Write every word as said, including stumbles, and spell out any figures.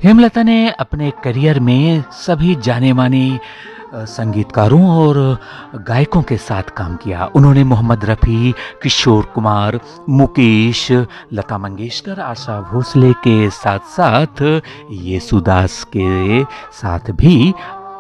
हेमलता ने अपने करियर में सभी जाने-माने अ, संगीतकारों और गायकों के साथ काम किया। उन्होंने मोहम्मद रफ़ी, किशोर कुमार, मुकेश, लता मंगेशकर, आशा भोसले के साथ-साथ येसुदास के साथ भी